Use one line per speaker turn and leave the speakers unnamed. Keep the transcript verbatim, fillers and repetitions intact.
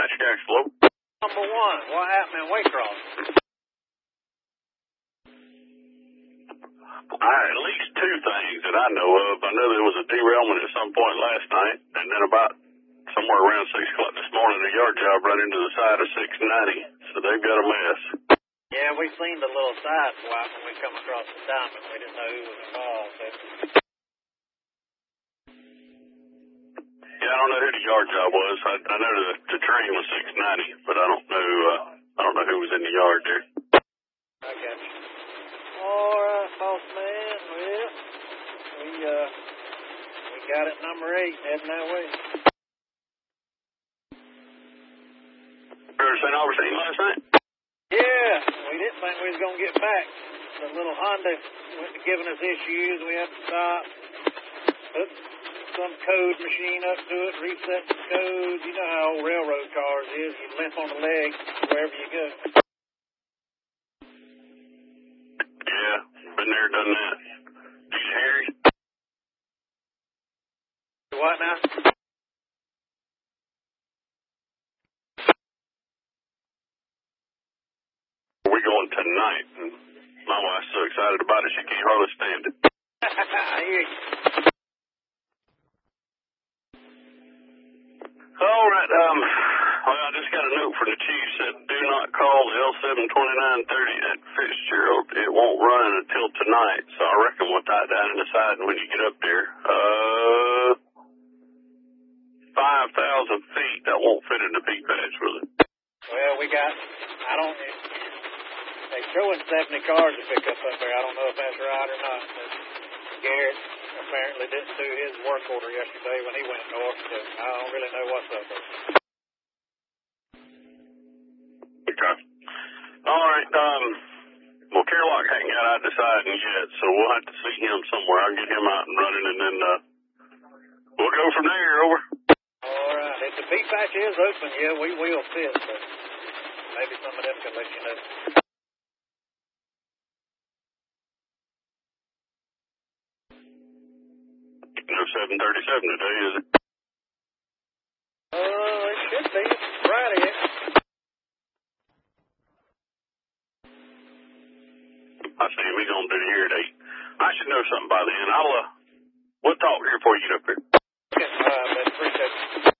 Apache Jack's flow.
Number one, what happened in Waycross?
I at least two things that I know of. I know there was a derailment at some point last night, and then about somewhere around six o'clock this morning, a yard job ran into the side of six ninety, so they've got a mess.
Yeah, we seen the little side swap when we come across the diamond. We didn't know who was involved. But...
Yeah, I don't know who the yard job was. I, I know the, the train was six ninety, but I don't know. Uh, I don't know who was in the yard there.
I got you. All right, boss man. Well, we uh, we got it number eight heading that way.
Ever seen Albertine last night?
Yeah, we didn't think we was gonna get back. The little Honda went to giving us issues. We had to stop. Hook some code machine up to it, reset the code. You know how old railroad cars is. You limp on the legs wherever you go.
Yeah, been there, done that. Did you hear it?
What now?
We're going tonight. And my wife's so excited about it, she can't hardly stand it.
I hear you.
All right, um, well, I just got a note from the chief said, do not call the L seven twenty-nine thirty at Fitzgerald. It won't run until tonight, so I reckon we'll tie it down and decide when you get up there. Uh, five thousand feet, that won't fit in the peak patch, will it?
Well, we got, I don't, they're showing seventy cars to pick up up there. I don't know if that's right or not, but Garrett apparently didn't do his work order yesterday when he went north, so I don't really know what's up there.
Okay. All right, um, well, Carlock hadn't got out deciding yet, so we'll have to see him somewhere. I'll get him out and running, and then, uh, we'll go from there, over.
All right, if the peak patch is open, yeah, we will fit, but maybe some of them can let you know.
No seven thirty-seven today, is it?
Oh, uh, it should be. Friday.
I see him. He's on duty here at eight. I should know something by then. I'll, uh, we'll talk here before you get up here.
All right, man. Appreciate it.